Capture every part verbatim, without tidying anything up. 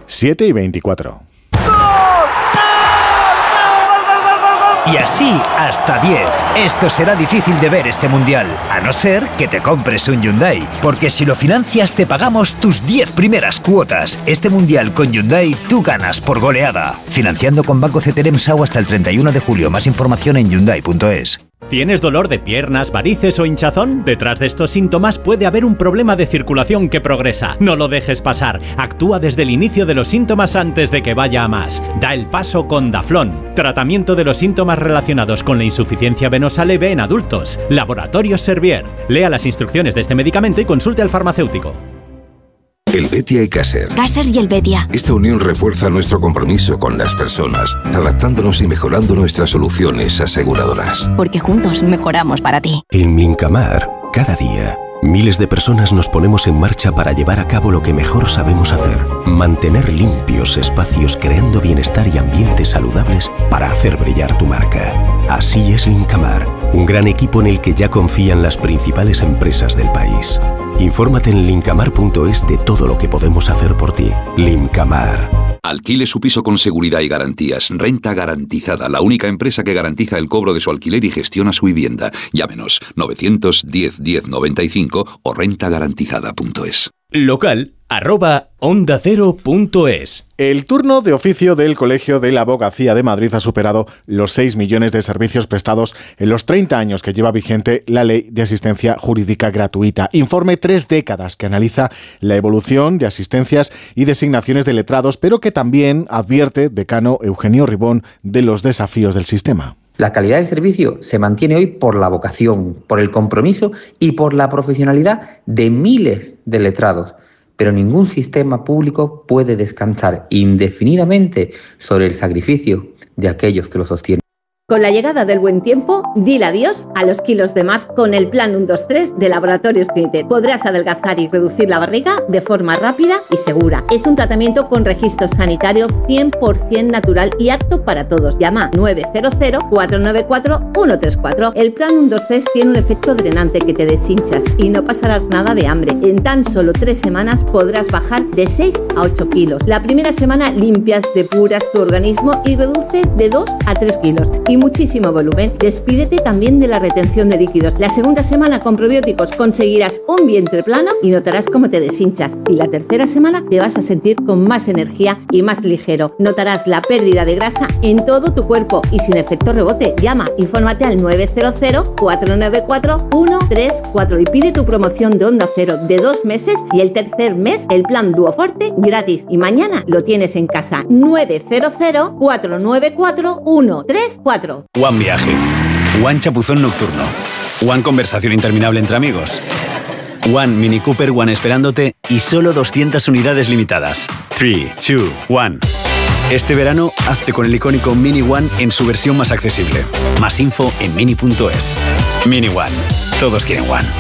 siete y veinticuatro. Y así hasta diez. Esto será difícil de ver este mundial, a no ser que te compres un Hyundai. Porque si lo financias te pagamos tus diez primeras cuotas. Este mundial con Hyundai tú ganas por goleada. Financiando con Banco Ceteremsau hasta el treinta y uno de julio. Más información en hyundai punto es. ¿Tienes dolor de piernas, varices o hinchazón? Detrás de estos síntomas puede haber un problema de circulación que progresa. No lo dejes pasar. Actúa desde el inicio de los síntomas antes de que vaya a más. Da el paso con Daflón. Tratamiento de los síntomas relacionados con la insuficiencia venosa leve en adultos. Laboratorios Servier. Lea las instrucciones de este medicamento y consulte al farmacéutico. El Betia y Caser. Caser y el Betia. Esta unión refuerza nuestro compromiso con las personas, adaptándonos y mejorando nuestras soluciones aseguradoras. Porque juntos mejoramos para ti. En Mincamar, cada día, miles de personas nos ponemos en marcha para llevar a cabo lo que mejor sabemos hacer. Mantener limpios espacios creando bienestar y ambientes saludables para hacer brillar tu marca. Así es Lincamar, un gran equipo en el que ya confían las principales empresas del país. Infórmate en lincamar punto es de todo lo que podemos hacer por ti. Lincamar. Alquile su piso con seguridad y garantías. Renta Garantizada, la única empresa que garantiza el cobro de su alquiler y gestiona su vivienda. Llámenos novecientos diez diez noventa y cinco o renta garantizada punto es. Local arroba onda cero punto es. El turno de oficio del Colegio de la Abogacía de Madrid ha superado los seis millones de servicios prestados en los treinta años que lleva vigente la Ley de Asistencia Jurídica Gratuita. Informe tres décadas que analiza la evolución de asistencias y designaciones de letrados, pero que también advierte, decano Eugenio Ribón, de los desafíos del sistema. La calidad del servicio se mantiene hoy por la vocación, por el compromiso y por la profesionalidad de miles de letrados. Pero ningún sistema público puede descansar indefinidamente sobre el sacrificio de aquellos que lo sostienen. Con la llegada del buen tiempo, dile adiós a los kilos de más con el plan uno dos tres de Laboratorios Clinitet. Podrás adelgazar y reducir la barriga de forma rápida y segura. Es un tratamiento con registro sanitario cien por ciento natural y apto para todos. Llama nueve cero cero cuatro nueve cuatro uno tres cuatro. El plan uno dos tres tiene un efecto drenante que te deshinchas y no pasarás nada de hambre. En tan solo tres semanas podrás bajar de seis a ocho kilos. La primera semana limpias, depuras tu organismo y reduces de dos a tres kilos. Y muchísimo volumen. Despídete también de la retención de líquidos. La segunda semana con probióticos conseguirás un vientre plano y notarás cómo te deshinchas. Y la tercera semana te vas a sentir con más energía y más ligero. Notarás la pérdida de grasa en todo tu cuerpo y sin efecto rebote. Llama, infórmate al nueve cero cero cuatro nueve cuatro uno tres cuatro y pide tu promoción de Onda Cero de dos meses y el tercer mes el plan Duoforte gratis. Y mañana lo tienes en casa. nueve cero cero cuatro nueve cuatro uno tres cuatro. One viaje, One chapuzón nocturno, One conversación interminable entre amigos, One Mini Cooper One esperándote y solo doscientas unidades limitadas. tres, dos, uno. Este verano, hazte con el icónico Mini One en su versión más accesible. Más info en mini punto es. Mini One. Todos quieren One.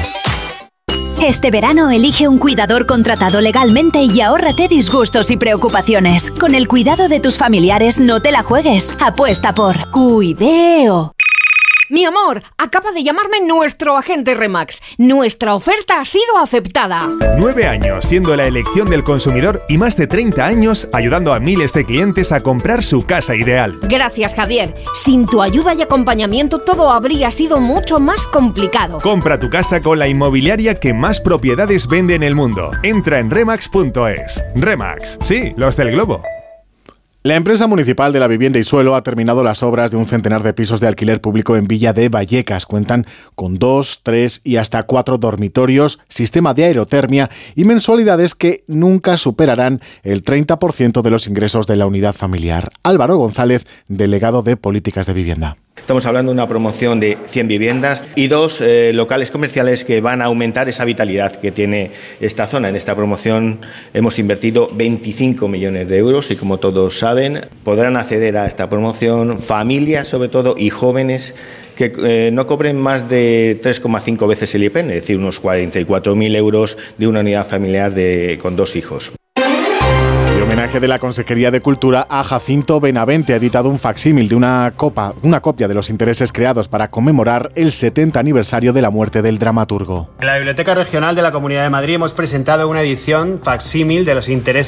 Este verano elige un cuidador contratado legalmente y ahórrate disgustos y preocupaciones. Con el cuidado de tus familiares no te la juegues. Apuesta por Cuideo. Mi amor, acaba de llamarme nuestro agente Remax. Nuestra oferta ha sido aceptada. Nueve años siendo la elección del consumidor y más de treinta años ayudando a miles de clientes a comprar su casa ideal. Gracias, Javier. Sin tu ayuda y acompañamiento todo habría sido mucho más complicado. Compra tu casa con la inmobiliaria que más propiedades vende en el mundo. Entra en remax punto es. Remax, sí, los del globo. La empresa municipal de la vivienda y suelo ha terminado las obras de un centenar de pisos de alquiler público en Villa de Vallecas. Cuentan con dos, tres y hasta cuatro dormitorios, sistema de aerotermia y mensualidades que nunca superarán el treinta por ciento de los ingresos de la unidad familiar. Álvaro González, delegado de Políticas de Vivienda. Estamos hablando de una promoción de cien viviendas y dos eh, locales comerciales que van a aumentar esa vitalidad que tiene esta zona. En esta promoción hemos invertido veinticinco millones de euros y, como todos saben, podrán acceder a esta promoción familias, sobre todo, y jóvenes que eh, no cobren más de tres coma cinco veces el I P E N, es decir, unos cuarenta y cuatro mil euros de una unidad familiar de, con dos hijos. Homenaje de la Consejería de Cultura a Jacinto Benavente ha editado un facsímil de una, copa, una copia de los intereses creados para conmemorar el setenta aniversario de la muerte del dramaturgo. En la Biblioteca Regional de la Comunidad de Madrid hemos presentado una edición facsímil de los intereses